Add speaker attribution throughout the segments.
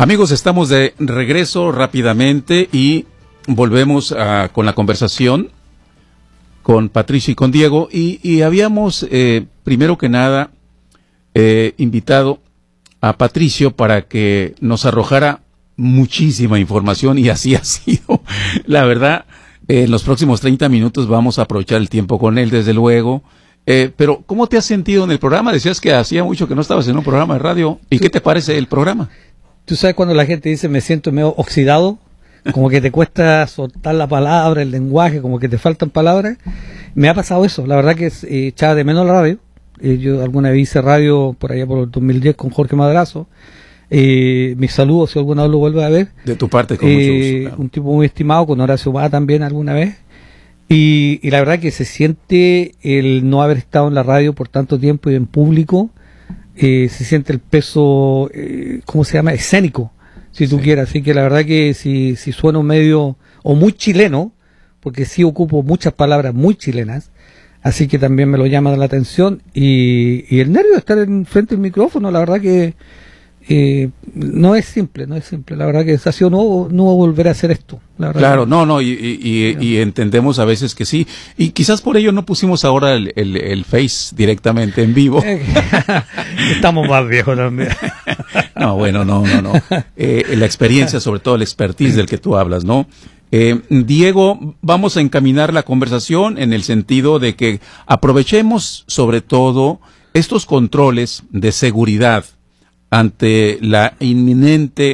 Speaker 1: Amigos, estamos de regreso rápidamente y volvemos con la conversación con Patricio y con Diego. Y habíamos, primero que nada, invitado a Patricio para que nos arrojara muchísima información, y así ha sido. La verdad, en los próximos 30 minutos vamos a aprovechar el tiempo con él, desde luego. Pero, ¿cómo te has sentido en el programa? Decías que hacía mucho que no estabas en un programa de radio. ¿Y qué te parece el programa?
Speaker 2: Tú sabes cuando la gente dice me siento medio oxidado, como que te cuesta soltar la palabra, el lenguaje, como que te faltan palabras. Me ha pasado eso, la verdad que echaba de menos la radio. Yo alguna vez hice radio por allá por el 2010 con Jorge Madrazo. Mis saludos si alguna vez lo vuelve a ver.
Speaker 1: De tu parte, con mucho gusto. Claro.
Speaker 2: Un tipo muy estimado, con Horacio Bá también alguna vez. Y la verdad que se siente el no haber estado en la radio por tanto tiempo y en público. Se siente el peso, ¿cómo se llama? Escénico, si tú quieras. Así que la verdad que si sueno medio, o muy chileno, porque sí ocupo muchas palabras muy chilenas, así que también me lo llama la atención. Y el nervio de estar frente al micrófono, la verdad que no es simple, la verdad que ha sido no volver a hacer esto, la verdad.
Speaker 1: Claro, y entendemos a veces que sí, y quizás por ello no pusimos ahora el Face directamente en vivo.
Speaker 2: Estamos más viejos también.
Speaker 1: No. La experiencia, sobre todo el expertise del que tú hablas, ¿no? Diego, vamos a encaminar la conversación en el sentido de que aprovechemos sobre todo estos controles de seguridad ante el inminente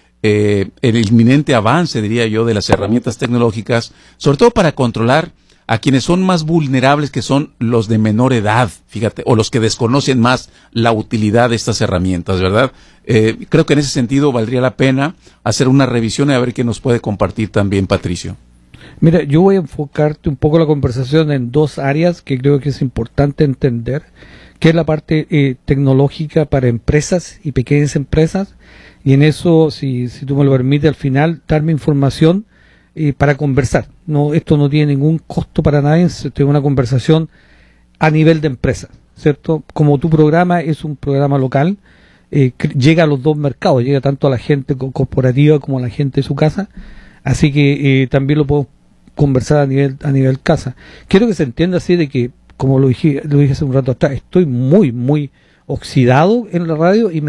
Speaker 1: avance, diría yo, de las herramientas tecnológicas, sobre todo para controlar a quienes son más vulnerables, que son los de menor edad, fíjate, o los que desconocen más la utilidad de estas herramientas, ¿verdad? Creo que en ese sentido valdría la pena hacer una revisión y a ver qué nos puede compartir también Patricio.
Speaker 2: Mira, yo voy a enfocarte un poco la conversación en dos áreas que creo que es importante entender, que es la parte tecnológica para empresas y pequeñas empresas, y en eso, si tú me lo permites, al final darme información para conversar. Esto no tiene ningún costo para nadie, es una conversación a nivel de empresa, ¿cierto? Como tu programa es un programa local, llega a los dos mercados, llega tanto a la gente corporativa como a la gente de su casa, así que también lo puedo conversar a nivel casa. Quiero que se entienda así de que, como lo dije hace un rato atrás, estoy muy, muy oxidado en la radio y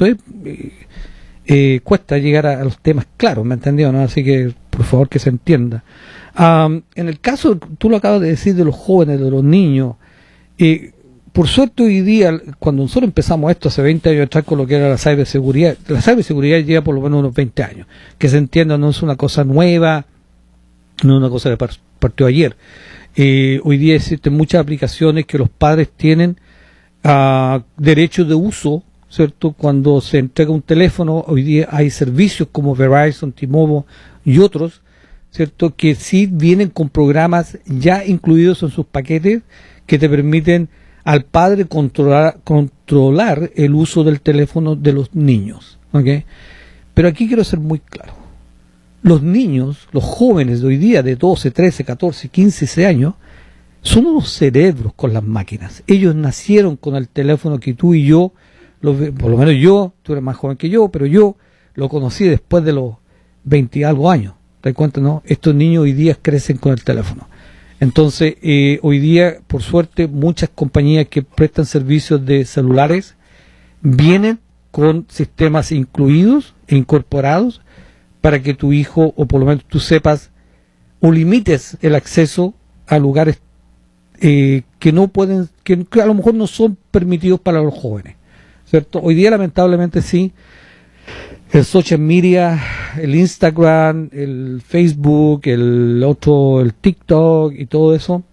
Speaker 2: cuesta llegar a los temas claros, ¿me entendió? ¿No? Así que, por favor, que se entienda. En el caso, tú lo acabas de decir, de los jóvenes, de los niños, por suerte hoy día, cuando nosotros empezamos esto hace 20 años atrás con lo que era la ciberseguridad lleva por lo menos unos 20 años, que se entienda, no es una cosa nueva, no es una cosa que partió ayer. Hoy día existen muchas aplicaciones que los padres tienen derechos de uso, ¿cierto? Cuando se entrega un teléfono, hoy día hay servicios como Verizon, T-Mobile y otros, ¿cierto? Que sí vienen con programas ya incluidos en sus paquetes que te permiten al padre controlar el uso del teléfono de los niños, ¿ok? Pero aquí quiero ser muy claro. Los niños, los jóvenes de hoy día de 12, 13, 14, 15, 16 años, son unos cerebros con las máquinas. Ellos nacieron con el teléfono que tú y yo, por lo menos yo, tú eres más joven que yo, pero yo lo conocí después de los 20 y algo años. ¿Te das cuenta, no? Estos niños hoy día crecen con el teléfono. Entonces, hoy día, por suerte, muchas compañías que prestan servicios de celulares vienen con sistemas incluidos e incorporados para que tu hijo, o por lo menos tú sepas, o limites el acceso a lugares que no pueden, que a lo mejor no son permitidos para los jóvenes, ¿cierto? Hoy día, lamentablemente, sí, el social media, el Instagram, el Facebook, el TikTok y todo eso,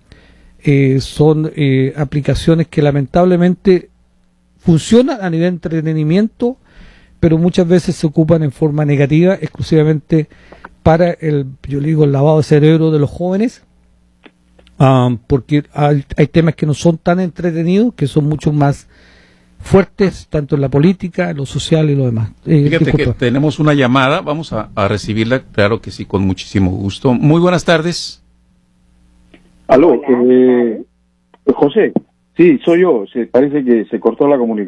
Speaker 2: son aplicaciones que lamentablemente funcionan a nivel de entretenimiento, pero muchas veces se ocupan en forma negativa, exclusivamente para el lavado de cerebro de los jóvenes, porque hay temas que no son tan entretenidos, que son mucho más fuertes, tanto en la política, en lo social y lo demás.
Speaker 1: Fíjate que tenemos una llamada, vamos a recibirla, claro que sí, con muchísimo gusto. Muy buenas tardes.
Speaker 3: Aló, José, sí, soy yo, parece que se cortó la comunicación.